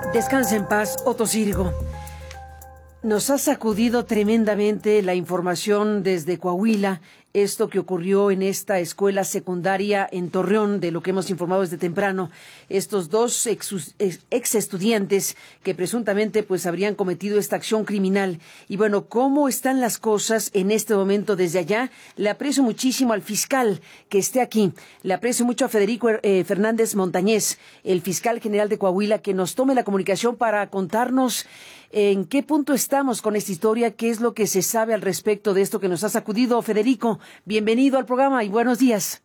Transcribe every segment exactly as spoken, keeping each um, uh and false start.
Descansa en paz, Otto Sirgo. Nos ha sacudido tremendamente la información desde Coahuila, esto que ocurrió en esta escuela secundaria en Torreón, de lo que hemos informado desde temprano. Estos dos ex, ex estudiantes que presuntamente pues habrían cometido esta acción criminal. Y bueno, ¿cómo están las cosas en este momento desde allá? Le aprecio muchísimo al fiscal que esté aquí. Le aprecio mucho a Federico eh, Fernández Montañez, el fiscal general de Coahuila, que nos tome la comunicación para contarnos en qué punto estamos con esta historia, qué es lo que se sabe al respecto de esto que nos ha sacudido. Federico, bienvenido al programa y buenos días.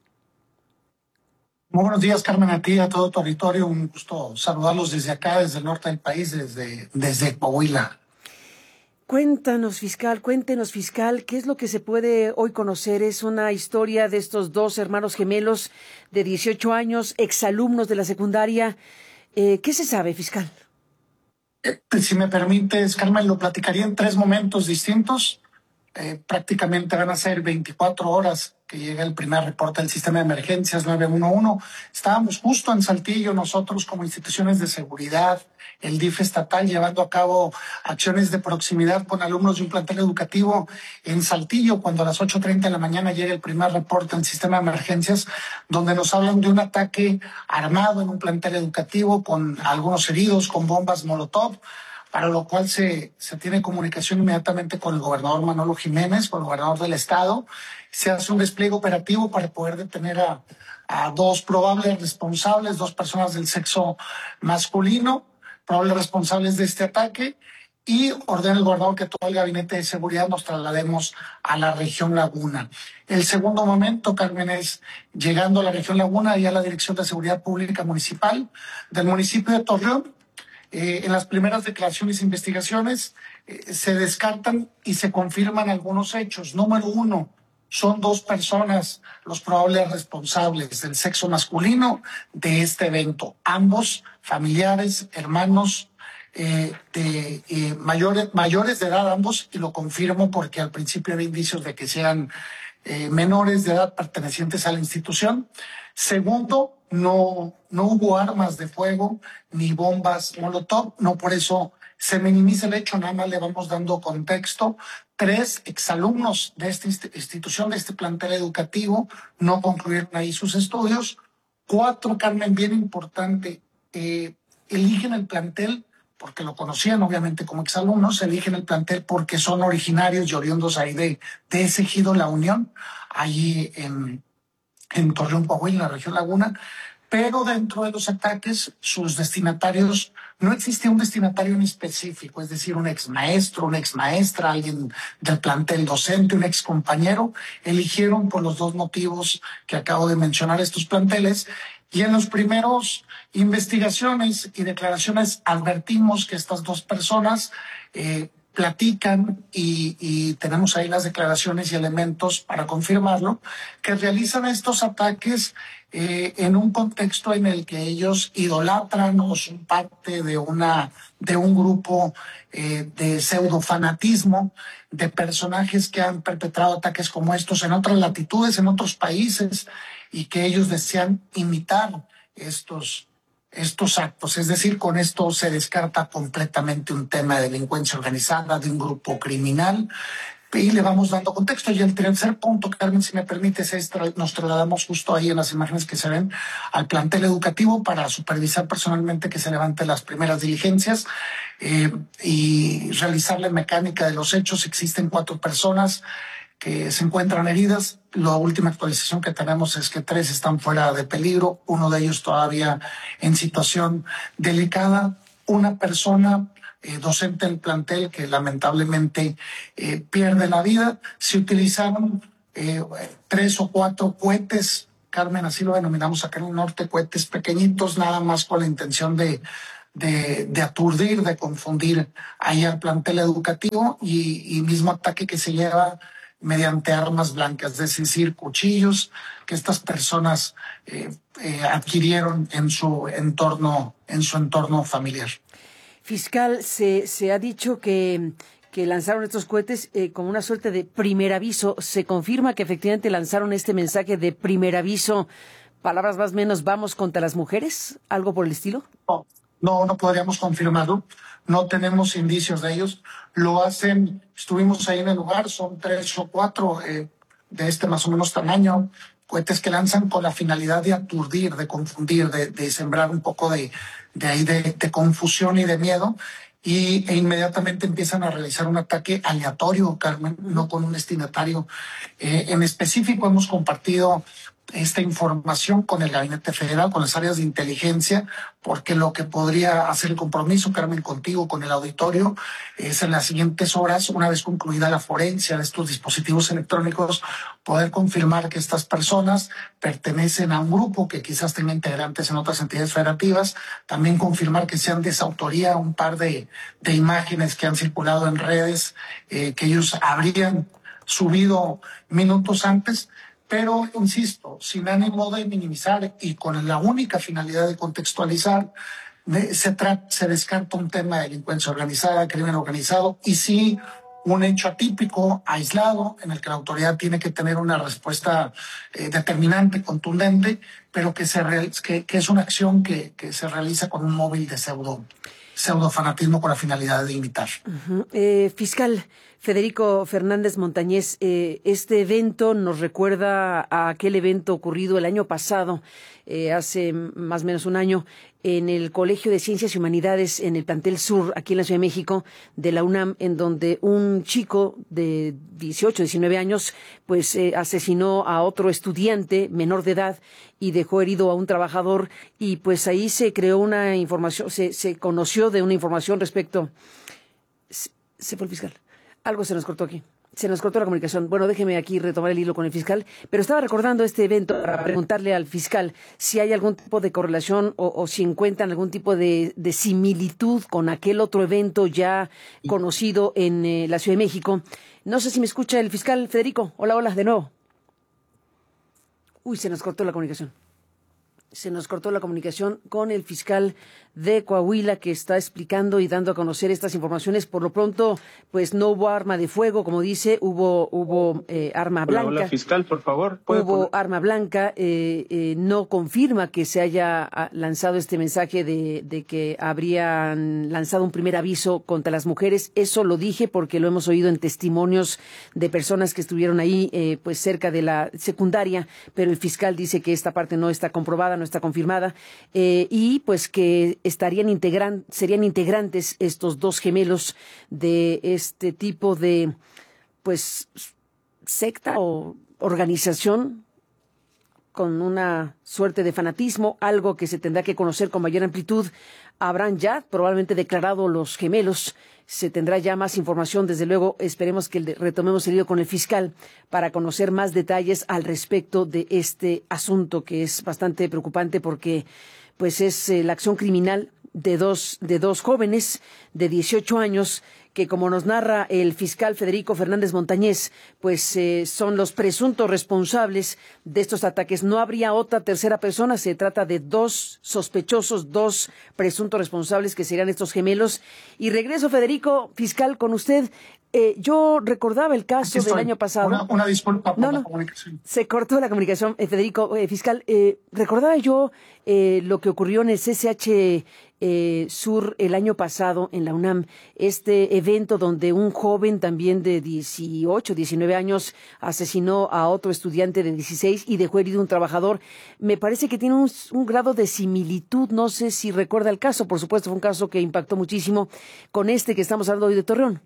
Muy buenos días, Carmen, a ti y a todo tu auditorio. Un gusto saludarlos desde acá, desde el norte del país, desde, desde Coahuila. Cuéntanos, fiscal, cuéntenos, fiscal, ¿qué es lo que se puede hoy conocer? Es una historia de estos dos hermanos gemelos de dieciocho años, exalumnos de la secundaria. Eh, ¿Qué se sabe, fiscal? Eh, si me permites, Carmen, lo platicaría en tres momentos distintos. Eh, prácticamente van a ser veinticuatro horas que llega el primer reporte del sistema de emergencias nueve uno uno. Estábamos justo en Saltillo, nosotros como instituciones de seguridad, el D I F estatal, llevando a cabo acciones de proximidad con alumnos de un plantel educativo en Saltillo, cuando a las ocho treinta de la mañana llega el primer reporte del sistema de emergencias, donde nos hablan de un ataque armado en un plantel educativo con algunos heridos, con bombas Molotov, para lo cual se, se tiene comunicación inmediatamente con el gobernador Manolo Jiménez, con el gobernador del estado. Se hace un despliegue operativo para poder detener a, a dos probables responsables, dos personas del sexo masculino, probables responsables de este ataque, y ordena el gobernador que todo el gabinete de seguridad nos traslademos a la región Laguna. El segundo momento, Carmen, es llegando a la región Laguna y a la Dirección de Seguridad Pública Municipal del municipio de Torreón. Eh, en las primeras declaraciones e investigaciones eh, se descartan y se confirman algunos hechos. Número uno, son dos personas los probables responsables del sexo masculino de este evento. Ambos familiares, hermanos eh, de eh, mayores, mayores de edad, ambos, y lo confirmo porque al principio había indicios de que sean eh, menores de edad pertenecientes a la institución. Segundo, no, no hubo armas de fuego ni bombas Molotov, no por eso se minimiza el hecho, nada más le vamos dando contexto. Tres exalumnos de esta institución, de este plantel educativo, no concluyeron ahí sus estudios. Cuatro, Carmen, bien importante, eh, eligen el plantel porque lo conocían obviamente como exalumnos, eligen el plantel porque son originarios y oriundos ahí de, de ese ejido La Unión, allí en en Torreón, Coahuila, en la región Laguna, pero dentro de los ataques, sus destinatarios, no existía un destinatario en específico, es decir, un ex maestro, una ex maestra, alguien del plantel docente, un ex compañero, eligieron por los dos motivos que acabo de mencionar estos planteles, y en los primeros investigaciones y declaraciones advertimos que estas dos personas eh, platican y, y tenemos ahí las declaraciones y elementos para confirmarlo, que realizan estos ataques eh, en un contexto en el que ellos idolatran o son parte de, una, de un grupo eh, de pseudofanatismo, de personajes que han perpetrado ataques como estos en otras latitudes, en otros países, y que ellos desean imitar estos estos actos. Es decir, con esto se descarta completamente un tema de delincuencia organizada, de un grupo criminal, y le vamos dando contexto. Y el tercer punto, Carmen, si me permites, es tra- nos trasladamos justo ahí en las imágenes que se ven al plantel educativo para supervisar personalmente que se levanten las primeras diligencias eh, y realizar la mecánica de los hechos. Existen cuatro personas que se encuentran heridas. La última actualización que tenemos es que tres están fuera de peligro, uno de ellos todavía en situación delicada. Una persona eh, docente del plantel que lamentablemente eh, pierde la vida. Se utilizaron eh, tres o cuatro cohetes, Carmen, así lo denominamos acá en el norte, cohetes pequeñitos, nada más con la intención de De, de aturdir, de confundir ahí al plantel educativo, y, y mismo ataque que se lleva mediante armas blancas, es decir, cuchillos que estas personas eh, eh, adquirieron en su entorno, en su entorno familiar. Fiscal, se, se ha dicho que, que lanzaron estos cohetes eh, como una suerte de primer aviso. ¿Se confirma que efectivamente lanzaron este mensaje de primer aviso? Palabras más o menos, ¿vamos contra las mujeres? ¿Algo por el estilo? No. no, no podríamos confirmarlo. No tenemos indicios de ellos. Lo hacen, estuvimos ahí en el lugar, son tres o cuatro eh, de este más o menos tamaño, cohetes que lanzan con la finalidad de aturdir, de confundir, de, de sembrar un poco de, de ahí de, de confusión y de miedo. Y, e inmediatamente empiezan a realizar un ataque aleatorio, Carmen, no con un destinatario eh, en específico. Hemos compartido esta información con el Gabinete Federal, con las áreas de inteligencia, porque lo que podría hacer el compromiso, Carmen, contigo, con el auditorio, es en las siguientes horas, una vez concluida la forencia de estos dispositivos electrónicos, poder confirmar que estas personas pertenecen a un grupo que quizás tenga integrantes en otras entidades federativas, también confirmar que sean de esa autoría un par de, de imágenes que han circulado en redes, eh, que ellos habrían subido minutos antes. Pero, insisto, sin ánimo de minimizar y con la única finalidad de contextualizar, se, tra- se descarta un tema de delincuencia organizada, crimen organizado, y sí un hecho atípico, aislado, en el que la autoridad tiene que tener una respuesta eh, determinante, contundente, pero que, se real- que, que es una acción que, que se realiza con un móvil de pseudo, pseudofanatismo con la finalidad de imitar. Uh-huh. Eh, fiscal Federico Fernández Montañez, eh, este evento nos recuerda a aquel evento ocurrido el año pasado, eh, hace más o menos un año, en el Colegio de Ciencias y Humanidades en el Plantel Sur, aquí en la Ciudad de México, de la UNAM, en donde un chico de dieciocho, diecinueve años, pues eh, asesinó a otro estudiante menor de edad y dejó herido a un trabajador, y pues ahí se creó una información, se, se conoció de una información respecto... Se, se fue el fiscal. Algo se nos cortó aquí. Se nos cortó la comunicación. Bueno, déjeme aquí retomar el hilo con el fiscal, pero estaba recordando este evento para preguntarle al fiscal si hay algún tipo de correlación o, o si encuentran algún tipo de, de similitud con aquel otro evento ya conocido en eh, la Ciudad de México. No sé si me escucha el fiscal Federico. Hola, hola, de nuevo. Uy, se nos cortó la comunicación. Se nos cortó la comunicación con el fiscal de Coahuila, que está explicando y dando a conocer estas informaciones. Por lo pronto, pues no hubo arma de fuego, como dice, hubo hubo eh, arma blanca. Hola, hola, fiscal, por favor. Hubo poner? arma blanca, eh, eh, no confirma que se haya lanzado este mensaje de, de que habrían lanzado un primer aviso contra las mujeres. Eso lo dije porque lo hemos oído en testimonios de personas que estuvieron ahí, eh, pues cerca de la secundaria, pero el fiscal dice que esta parte no está comprobada, no está confirmada, eh, y pues que estarían integran, serían integrantes estos dos gemelos de este tipo de, pues, secta o organización con una suerte de fanatismo, algo que se tendrá que conocer con mayor amplitud. Habrán ya probablemente declarado los gemelos, se tendrá ya más información, desde luego esperemos que retomemos el hilo con el fiscal para conocer más detalles al respecto de este asunto, que es bastante preocupante porque pues es eh, la acción criminal de dos, de dos jóvenes de dieciocho años que, como nos narra el fiscal Federico Fernández Montañez, pues eh, son los presuntos responsables de estos ataques. No habría otra tercera persona, se trata de dos sospechosos, dos presuntos responsables que serían estos gemelos. Y regreso, Federico, fiscal, con usted. Eh, yo recordaba el caso del año pasado. Una, una disculpa por no, la no, comunicación. Se cortó la comunicación, eh, Federico, eh, fiscal. Eh, recordaba yo eh, lo que ocurrió en el C C H eh, Sur el año pasado en la UNAM, este evento donde un joven también de dieciocho, diecinueve años asesinó a otro estudiante de dieciséis y dejó herido a un trabajador. Me parece que tiene un, un grado de similitud, no sé si recuerda el caso, por supuesto fue un caso que impactó muchísimo con este que estamos hablando hoy de Torreón.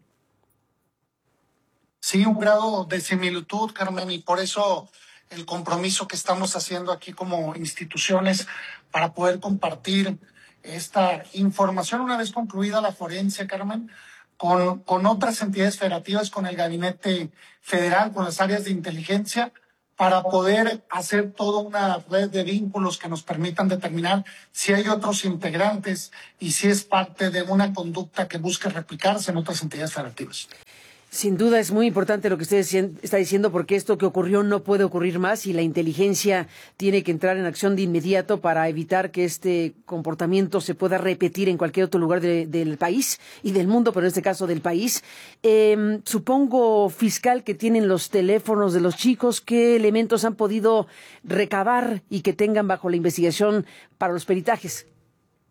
Sí, un grado de similitud, Carmen, y por eso el compromiso que estamos haciendo aquí como instituciones para poder compartir esta información una vez concluida la forencia, Carmen, con, con otras entidades federativas, con el Gabinete Federal, con las áreas de inteligencia, para poder hacer toda una red de vínculos que nos permitan determinar si hay otros integrantes y si es parte de una conducta que busque replicarse en otras entidades federativas. Sin duda es muy importante lo que usted está diciendo, porque esto que ocurrió no puede ocurrir más y la inteligencia tiene que entrar en acción de inmediato para evitar que este comportamiento se pueda repetir en cualquier otro lugar de, del país y del mundo, pero en este caso del país. Eh, supongo, fiscal, que tienen los teléfonos de los chicos. ¿Qué elementos han podido recabar y que tengan bajo la investigación para los peritajes?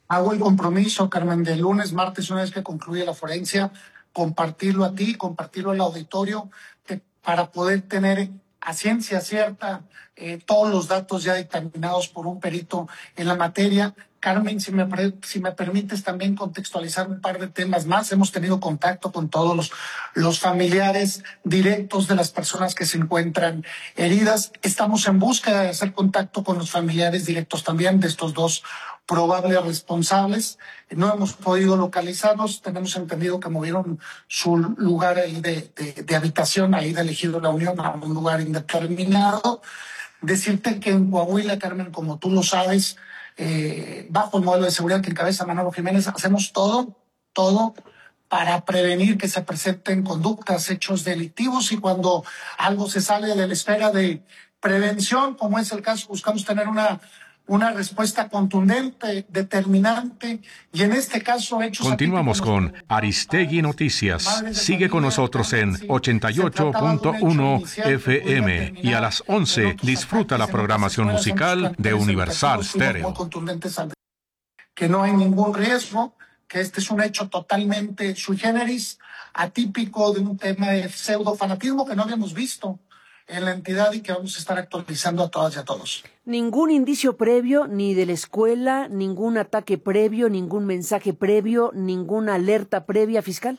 Hago el compromiso, Carmen, de lunes, martes, una vez que concluye la forencia, compartirlo a ti, compartirlo al auditorio, que, para poder tener a ciencia cierta eh, todos los datos ya determinados por un perito en la materia. Carmen, si me, si me permites también contextualizar un par de temas más. Hemos tenido contacto con todos los, los familiares directos de las personas que se encuentran heridas. Estamos en búsqueda de hacer contacto con los familiares directos también de estos dos probables responsables. No hemos podido localizarlos. Tenemos entendido que movieron su lugar ahí de, de, de habitación, ahí de Ejido La Unión, a un lugar indeterminado. Decirte que en Coahuila, Carmen, como tú lo sabes, eh, bajo el modelo de seguridad que encabeza Manolo Jiménez, hacemos todo, todo para prevenir que se presenten conductas, hechos delictivos, y cuando algo se sale de la esfera de prevención, como es el caso, buscamos tener una una respuesta contundente, determinante, y en este caso hechos... Continuamos con Aristegui Noticias. Sigue con nosotros en ochenta y ocho punto uno F M y a las once disfruta la programación musical de Universal Stereo. Que no hay ningún riesgo, que este es un hecho totalmente sui generis, atípico de un tema de pseudo-fanatismo que no habíamos visto en la entidad y que vamos a estar actualizando a todas y a todos. Ningún indicio previo, ni de la escuela, ningún ataque previo, ningún mensaje previo, ninguna alerta previa, fiscal.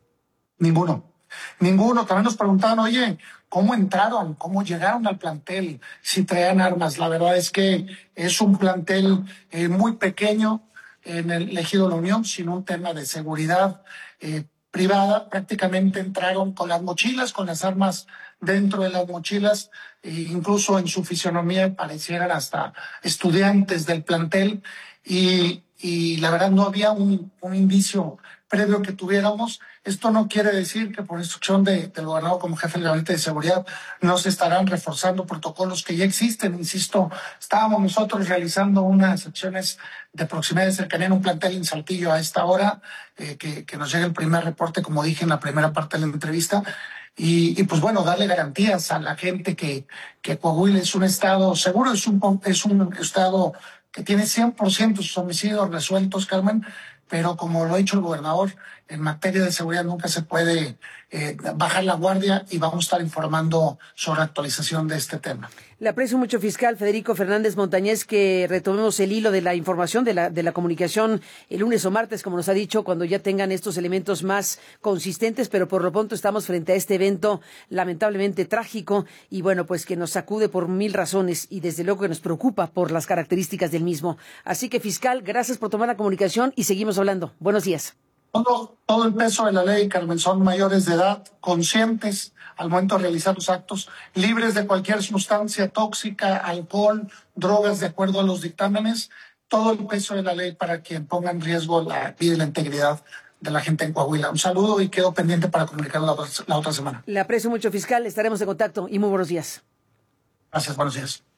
Ninguno, ninguno. También nos preguntaban, oye, ¿cómo entraron? ¿Cómo llegaron al plantel? Si traían armas. La verdad es que es un plantel eh, muy pequeño en el Ejido La Unión, sin un tema de seguridad eh, privada. Prácticamente entraron con las mochilas, con las armas dentro de las mochilas, e incluso en su fisionomía parecieran hasta estudiantes del plantel, y, y la verdad no había un, un indicio previo que tuviéramos. Esto no quiere decir que por instrucción de, del gobernador como jefe del gabinete de seguridad no se estarán reforzando protocolos que ya existen. Insisto, estábamos nosotros realizando unas acciones de proximidad, de cercanía en un plantel en Saltillo a esta hora, eh, que, que nos llegue el primer reporte, como dije en la primera parte de la entrevista. Y, y pues bueno, darle garantías a la gente que, que Coahuila es un estado seguro, es un, es un estado que tiene cien por ciento sus homicidios resueltos, Carmen, pero como lo ha dicho el gobernador, en materia de seguridad nunca se puede eh, bajar la guardia, y vamos a estar informando sobre actualización de este tema. Le aprecio mucho, fiscal Federico Fernández Montañez, que retomemos el hilo de la información, de la, de la comunicación el lunes o martes, como nos ha dicho, cuando ya tengan estos elementos más consistentes, pero por lo pronto estamos frente a este evento lamentablemente trágico y bueno, pues que nos sacude por mil razones y desde luego que nos preocupa por las características del mismo. Así que, fiscal, gracias por tomar la comunicación y seguimos hablando. Buenos días. Todo, todo el peso de la ley, Carmen, son mayores de edad, conscientes al momento de realizar los actos, libres de cualquier sustancia tóxica, alcohol, drogas, de acuerdo a los dictámenes. Todo el peso de la ley para quien ponga en riesgo la vida y la integridad de la gente en Coahuila. Un saludo y quedo pendiente para comunicar la, la otra semana. Le aprecio mucho, fiscal. Estaremos en contacto y muy buenos días. Gracias, buenos días.